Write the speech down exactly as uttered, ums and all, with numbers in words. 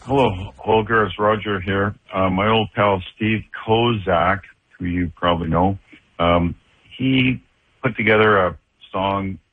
Hello, Holger. It's Roger here. Uh, my old pal Steve Kozak, who you probably know, um, he put together a song